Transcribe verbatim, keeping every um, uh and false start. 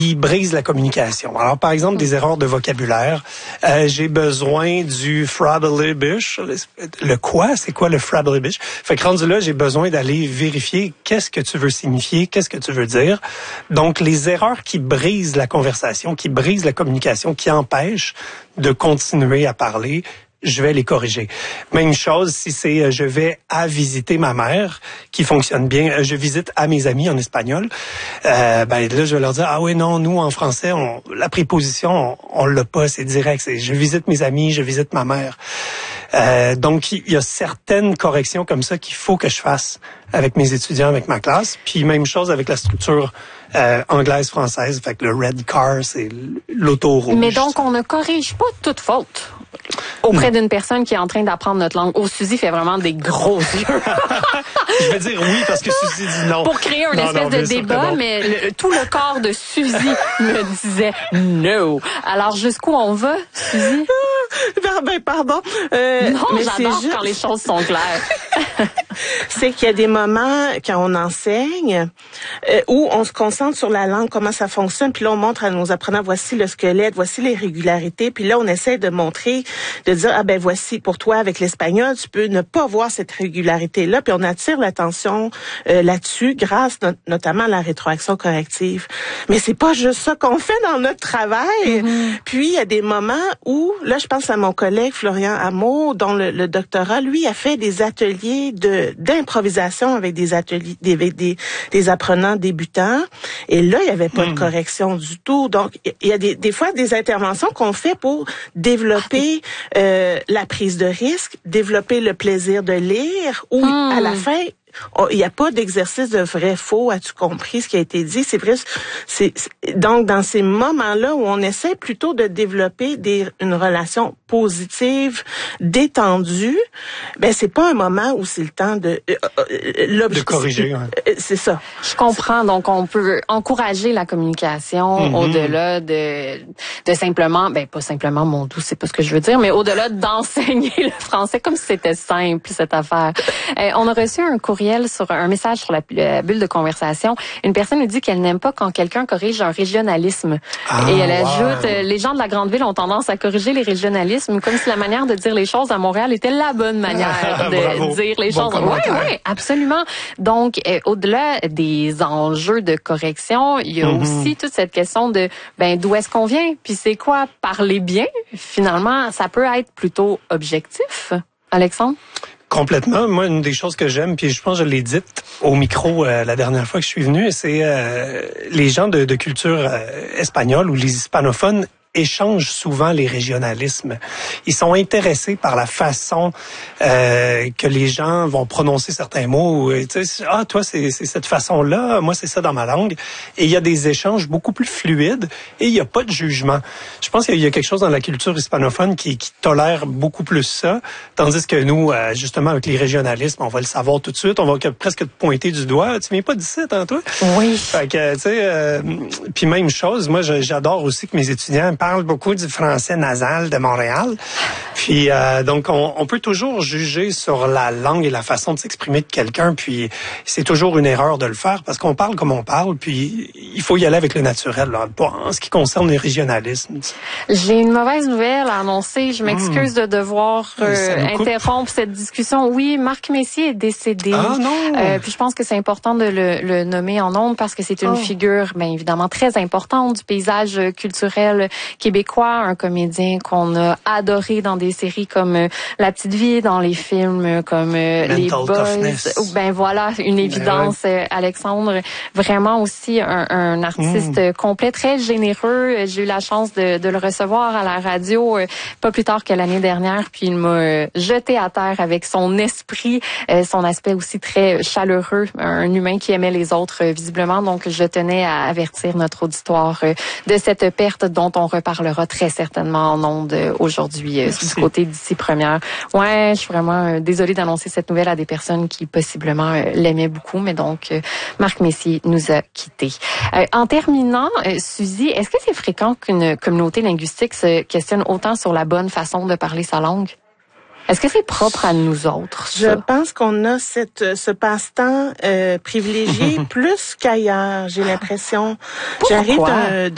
qui brisent la communication. Alors, par exemple, des erreurs de vocabulaire. Euh, j'ai besoin du frabblebish. Le quoi? C'est quoi le frabblebish? Fait que rendu là, j'ai besoin d'aller vérifier qu'est-ce que tu veux signifier, qu'est-ce que tu veux dire. Donc, les erreurs qui brisent la conversation, qui brisent la communication, qui empêchent de continuer à parler, je vais les corriger. Même chose si c'est euh, je vais à visiter ma mère, qui fonctionne bien. Euh, je visite à mes amis en espagnol. Euh, ben là, je vais leur dire, ah oui, non, nous, en français, on, la préposition, on, on l'a pas, c'est direct. C'est je visite mes amis, je visite ma mère. Euh, donc, il y a certaines corrections comme ça qu'il faut que je fasse avec mes étudiants, avec ma classe. Puis même chose avec la structure euh, anglaise-française. Fait que le red car, c'est l'auto rouge. Mais donc, on ne corrige pas toute faute auprès d'une personne qui est en train d'apprendre notre langue. Oh, Suzy fait vraiment des gros yeux. Je vais dire oui parce que Suzy dit non. Pour créer un non, espèce non, de débat, bon. mais le, tout le corps de Suzy me disait no. Alors, jusqu'où on va, Suzy? Ben, pardon. Euh, non, mais j'adore juste... quand les choses sont claires. C'est qu'il y a des moments, quand on enseigne, euh, où on se concentre sur la langue, comment ça fonctionne, puis là, on montre à nos apprenants, voici le squelette, voici les régularités, puis là, on essaie de montrer, de dire, ah ben voici, pour toi, avec l'espagnol, tu peux ne pas voir cette régularité-là, puis on attire l'attention euh, là-dessus, grâce no- notamment à la rétroaction corrective. Mais c'est pas juste ça qu'on fait dans notre travail. Mm-hmm. Puis, il y a des moments où, là, je pense à mon collègue Florian Hameau, dont le, le doctorat, lui, a fait des ateliers de d'improvisation avec des ateliers, des, des, des apprenants débutants. Et là, il n'y avait pas mmh. de correction du tout. Donc, il y a des, des fois des interventions qu'on fait pour développer euh, la prise de risque, développer le plaisir de lire, ou mmh. à la fin, il n'y a pas d'exercice de vrai-faux. As-tu compris ce qui a été dit? C'est vrai. C'est, c'est, donc, dans ces moments-là où on essaie plutôt de développer des, une relation positive, détendue, ben c'est pas un moment où c'est le temps de... Euh, de corriger. C'est, c'est ça. Je comprends. Donc, on peut encourager la communication mm-hmm. au-delà de, de simplement... Ben, pas simplement, mon doux, c'est pas ce que je veux dire, mais au-delà d'enseigner le français, comme si c'était simple, cette affaire. Euh, on a reçu un courrier sur un message sur la, la bulle de conversation. Une personne nous dit qu'elle n'aime pas quand quelqu'un corrige un régionalisme. Ah, et elle wow. ajoute, euh, les gens de la grande ville ont tendance à corriger les régionalismes comme si la manière de dire les choses à Montréal était la bonne manière de Bravo. dire les bon choses. Oui, oui, absolument. Donc, euh, au-delà des enjeux de correction, il y a mm-hmm. aussi toute cette question de ben d'où est-ce qu'on vient, puis c'est quoi parler bien. Finalement, ça peut être plutôt objectif. Alexandre? Complètement. Moi, une des choses que j'aime, puis je pense que je l'ai dite au micro euh, la dernière fois que je suis venu, c'est euh, les gens de, de culture euh, espagnole ou les hispanophones échangent souvent les régionalismes. Ils sont intéressés par la façon euh, que les gens vont prononcer certains mots. Tu sais, ah, toi, c'est, c'est cette façon-là, moi, c'est ça dans ma langue. Et il y a des échanges beaucoup plus fluides et il n'y a pas de jugement. Je pense qu'il y a quelque chose dans la culture hispanophone qui, qui tolère beaucoup plus ça, tandis que nous, euh, justement, avec les régionalismes, on va le savoir tout de suite, on va presque te pointer du doigt. Tu viens pas d'ici, hein, toi? Oui. Fait que, tu sais, euh, puis même chose, moi, j'adore aussi que mes étudiants parle beaucoup du français nasal de Montréal. Puis euh, donc, on, on peut toujours juger sur la langue et la façon de s'exprimer de quelqu'un. Puis c'est toujours une erreur de le faire parce qu'on parle comme on parle. Puis il faut y aller avec le naturel, là, en ce qui concerne les régionalismes. J'ai une mauvaise nouvelle à annoncer. Je m'excuse mmh. de devoir euh, interrompre cette discussion. Oui, Marc Messier est décédé. Ah non! Euh, puis je pense que c'est important de le, le nommer en ondes parce que c'est une oh. figure, bien évidemment, très importante du paysage culturel québécois, un comédien qu'on a adoré dans des séries comme euh, La Petite Vie, dans les films comme euh, Les Boys. Ben voilà, une évidence, ouais. euh, Alexandre. Vraiment aussi un, un artiste mmh. complet, très généreux. J'ai eu la chance de, de le recevoir à la radio euh, pas plus tard que l'année dernière, puis il m'a euh, jeté à terre avec son esprit, euh, son aspect aussi très chaleureux, un humain qui aimait les autres euh, visiblement. Donc je tenais à avertir notre auditoire euh, de cette perte dont on reparlera très certainement en ondes aujourd'hui euh, du côté d'ici première. Ouais, je suis vraiment euh, désolée d'annoncer cette nouvelle à des personnes qui possiblement euh, l'aimaient beaucoup, mais donc euh, Marc Messier nous a quittés. Euh, en terminant, euh, Suzy, est-ce que c'est fréquent qu'une communauté linguistique se questionne autant sur la bonne façon de parler sa langue? Est-ce que c'est propre à nous autres, ça? Je pense qu'on a cette, ce passe-temps euh, privilégié plus qu'ailleurs, j'ai l'impression. Pourquoi? J'arrive d'un